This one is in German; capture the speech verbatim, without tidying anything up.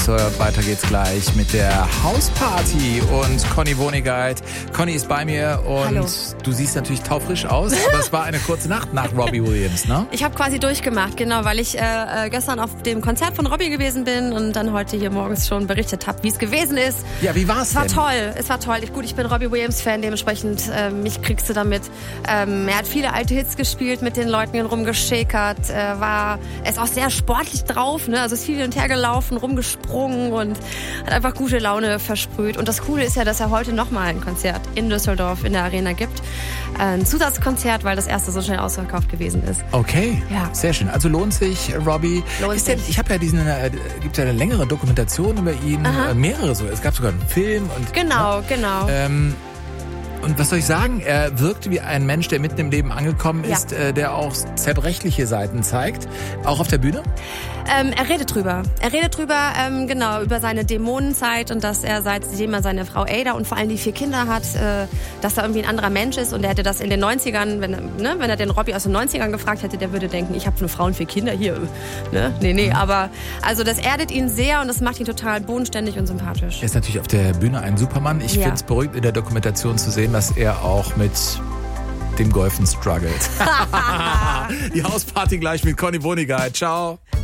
So, weiter geht's gleich mit der Hausparty und Conny Wohnigkeit. Conny ist bei mir und Hallo. Du siehst natürlich taufrisch aus, aber es war eine kurze Nacht nach Robbie Williams, ne? Ich habe quasi durchgemacht, genau, weil ich äh, gestern auf dem Konzert von Robbie gewesen bin und dann heute hier morgens schon berichtet habe, wie es gewesen ist. Ja, wie war's Es war denn? toll, es war toll. Ich, gut, ich bin Robbie Williams-Fan, dementsprechend äh, mich kriegst du damit. Ähm, er hat viele alte Hits gespielt, mit den Leuten rumgeschäkert, äh, war, er ist auch sehr sportlich drauf, ne? Also ist viel hin und her gelaufen, rumgesprungen und hat einfach gute Laune versprüht. Und das Coole ist ja, dass er heute nochmal ein Konzert in Düsseldorf in der Arena gibt. Ein Zusatzkonzert, weil das erste so schnell ausverkauft gewesen ist. Okay, Ja. Sehr schön. Also lohnt sich, Robbie. Lohnt ist der, sich. ich habe ja diesen, äh, gibt ja eine längere Dokumentation über ihn, Aha. äh, mehrere so. Es gab sogar einen Film und Genau, ne? genau. Ähm, und was soll ich sagen? Er wirkt wie ein Mensch, der mitten im Leben angekommen Ja. ist, äh, der auch zerbrechliche Seiten zeigt. Auch auf der Bühne? Ähm, er redet drüber. Er redet drüber, ähm, genau, über seine Dämonenzeit und dass er seitdem er seine Frau Ada und vor allem die vier Kinder hat, äh, dass er irgendwie ein anderer Mensch ist und er hätte das in den neunzigern, wenn, er- ne, wenn er den Robbie aus den neunzigern gefragt hätte, der würde denken, ich habe eine Frau und vier Kinder hier. Ne? Nee, nee, aber also das erdet ihn sehr und das macht ihn total bodenständig und sympathisch. Er ist natürlich auf der Bühne ein Supermann. Ich Ja. finde es beruhigend in der Dokumentation zu sehen, dass er auch mit dem Golfen struggelt. Die Hausparty gleich mit Conny Wohnigkeit. Ciao.